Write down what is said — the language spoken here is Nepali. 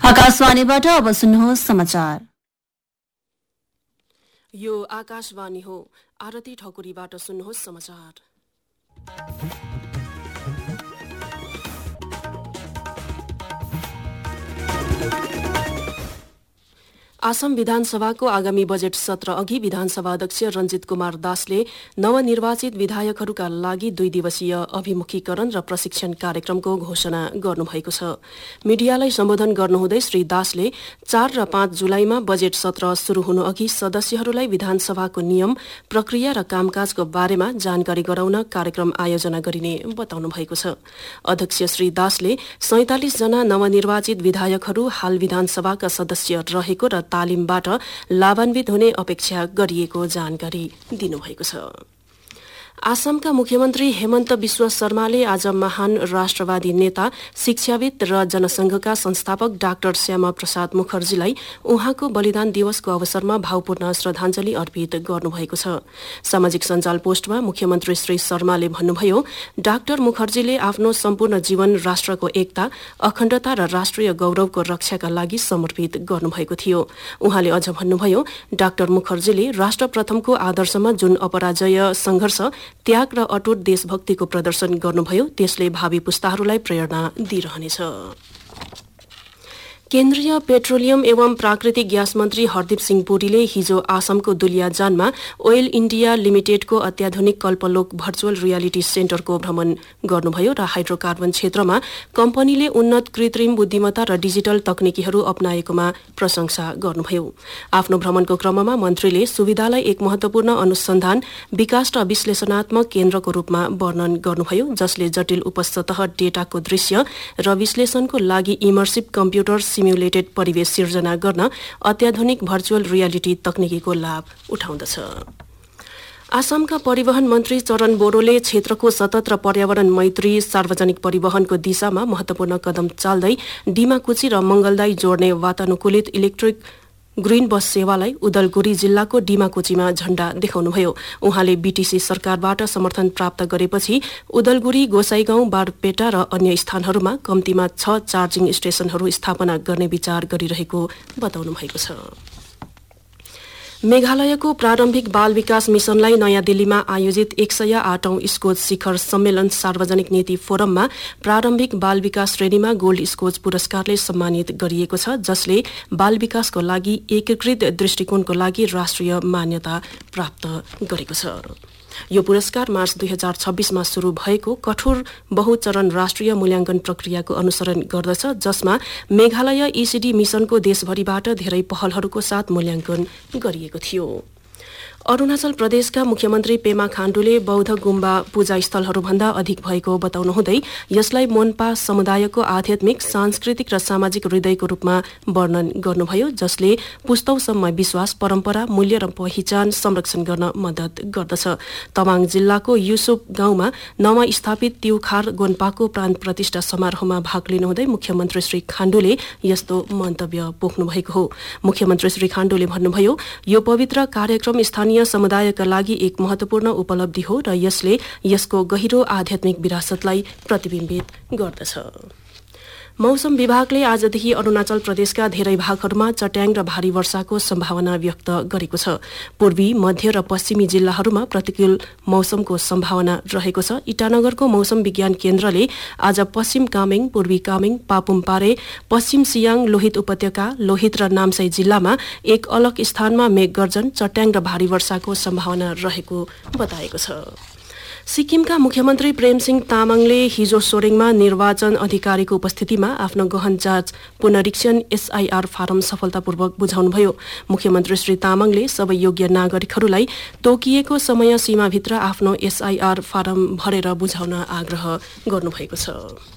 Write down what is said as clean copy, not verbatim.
आकाशवाणीबाट अब सुन्नुहोस् समाचार। यो आकाशवाणी हो। आरती ठकुरीबाट सुन्नुहोस् समाचार। आसाम विधानसभाको आगामी बजेट सत्र अघि विधानसभा अध्यक्ष रञ्जित कुमार दासले नवनिर्वाचित विधायकहरूका लागि 2 दिवसीय अभिमुखीकरण र प्रशिक्षण कार्यक्रमको घोषणा गर्नुभएको छ। मिडियालाई सम्बोधन गर्नुहुँदै श्री दासले 4 र 5 जुलाईमा बजेट सत्र शुरू हुनु अघि सदस्यहरूलाई विधानसभाको नियम, प्रक्रिया र कामकाजको बारेमा जानकारी गराउन कार्यक्रम आयोजना गरिने बताउनु भएको छ। अध्यक्ष श्री दासले 47 जना नवनिर्वाचित विधायकहरू हाल विधानसभाका सदस्य रहेको र तालिमबाट लाभान्वित हुने अपेक्षा गरिएको जानकारी दिनुभएको छ। आसामका मुख्यमन्त्री हेमन्त बिश्व शर्माले आज महान राष्ट्रवादी नेता, शिक्षाविद र जनसंघका संस्थापक डाक्टर श्यामा प्रसाद मुखर्जीलाई उहाँको बलिदान दिवसको अवसरमा भावपूर्ण श्रद्धाञ्जली अर्पित गर्नुभएको छ। सामाजिक सञ्जाल पोस्टमा मुख्यमन्त्री श्री शर्माले भन्नुभयो, डाक्टर मुखर्जीले आफ्नो सम्पूर्ण जीवन राष्ट्रको एकता, अखण्डता र राष्ट्रिय गौरवको रक्षाका लागि समर्पित गर्नुभएको थियो। उहाँले अझ भन्नुभयो, डाक्टर मुखर्जीले राष्ट्र प्रथमको आदर्शमा जुन अपराजय संघर्ष, त्याग र अटुट देशभक्तिको प्रदर्शन गर्नुभयो, त्यसले भावी पुस्ताहरूलाई प्रेरणा दिइरहनेछ। केन्द्रीय पेट्रोलियम एवं प्राकृतिक ग्यास मन्त्री हरदीप सिंह पुरीले हिजो आसामको दुलियाजानमा ओइल इण्डिया लिमिटेडको अत्याधुनिक कल्पलोक भर्चुअल रियालिटी सेन्टरको भ्रमण गर्नुभयो र हाइड्रोकार्बन क्षेत्रमा कम्पनीले उन्नत कृत्रिम बुद्धिमत्ता र डिजिटल तकनिकीहरू अपनाएकोमा प्रशंसा गर्नुभयो। आफ्नो भ्रमणको क्रममा मन्त्रीले सुविधालाई एक महत्वपूर्ण अनुसन्धान, विकास र विश्लेषणात्मक केन्द्रको रूपमा वर्णन गर्नुभयो, जसले जटिल उपसतह डेटाको दृश्य र विश्लेषणको लागि इमर्सिभ कम्प्युटर सिम्युलेटेड परिवेश सिर्जना गर्न अत्याधुनिक भर्चुअल रियालिटी तकनिकीको लाभ उठाउँदछ। आसामका परिवहन मन्त्री चरण बोरोले क्षेत्रको सतत र पर्यावरण मैत्री सार्वजनिक परिवहनको दिशामा महत्वपूर्ण कदम चाल्दै डिमाकुची र मंगलदाई जोड्ने वातानुकूलित इलेक्ट्रिक ग्रीन बस सेवालाई उदलगुरी जिल्लाको डिमाकुचीमा झण्डा देखाउनुभयो। उहाँले बीटीसी सरकारबाट समर्थन प्राप्त गरेपछि उदलगुरी, गोसाईगाउँ, बारपेटा र अन्य स्थानहरूमा कम्तीमा 6 चार्जिङ स्टेशनहरू स्थापना गर्ने विचार गरिरहेको बताउनु भएको छ। मेघालयको प्रारम्भिक बाल विकास मिशनलाई नयाँ दिल्लीमा आयोजित 108औं स्कोच शिखर सम्मेलन सार्वजनिक नीति फोरममा प्रारम्भिक बाल विकास श्रेणीमा गोल्ड स्कोच पुरस्कारले सम्मानित गरिएको छ, जसले बाल विकासको लागि एकीकृत दृष्टिकोणको लागि राष्ट्रिय मान्यता प्राप्त गरेको छ। यो पुरस्कार मार्च 2026 मा शुरू भएको कठोर बहुचरण राष्ट्रिय मूल्याङ्कन प्रक्रियाको अनुसरण गर्दछ, जसमा मेघालय ईसीडी मिशनको देशभरिबाट धेरै पहलहरूको साथ मूल्याङ्कन गरिएको थियो। अरुणाचल प्रदेशका मुख्यमन्त्री पेमा खाण्डुले बौद्ध गुम्बा पूजा स्थलहरूभन्दा अधिक भएको बताउनुहुँदै यसलाई मोन्पा समुदायको आध्यात्मिक, सांस्कृतिक र सामाजिक हृदयको रूपमा वर्णन गर्नुभयो, जसले पुस्तौसम्म विश्वास, परम्परा, मूल्य र पहिचान संरक्षण गर्न मद्दत गर्दछ। तवाङ जिल्लाको युसुफ गाउँमा नव स्थापित तिउखार गोन्पाको प्राण प्रतिष्ठा समारोहमा भाग लिनुहुँदै मुख्यमन्त्री श्री खाण्डुले यस्तो मन्तव्य पोख्नु भएको हो। मुख्यमन्त्री श्री खाण्डुले भन्नुभयो, यो पवित्र कार्यक्रम स्थानीय समुदायका लागि एक महत्वपूर्ण उपलब्धि हो र यसले यसको गहिरो आध्यात्मिक विरासतलाई प्रतिबिम्बित गर्दछ। मौसम विभागले आजदेखि अरुणाचल प्रदेशका धेरै भागहरूमा चट्याङ र भारी वर्षाको सम्भावना व्यक्त गरेको छ। पूर्वी, मध्य र पश्चिमी जिल्लाहरूमा प्रतिकूल मौसमको सम्भावना रहेको छ। इटानगरको मौसम विज्ञान केन्द्रले आज पश्चिम कामेङ, पूर्वी कामेङ, पापुमपारे, पश्चिम सियाङ, लोहित उपत्यका, लोहित र नाम्साई जिल्लामा एक अलग स्थानमा मेघगर्जन, चट्याङ र भारी वर्षाको सम्भावना रहेको बताएको छ। सिक्किमका मुख्यमन्त्री प्रेमसिंह तामाङले हिजो सोरेङमा निर्वाचन अधिकारीको उपस्थितिमा आफ्नो गहन जाँच पुनरीक्षण एसआईआर फारम सफलतापूर्वक बुझाउनुभयो। मुख्यमन्त्री श्री तामाङले सबै योग्य नागरिकहरूलाई तोकिएको समय सीमाभित्र आफ्नो एसआईआर फारम भरेर बुझाउन आग्रह गर्नुभएको छ।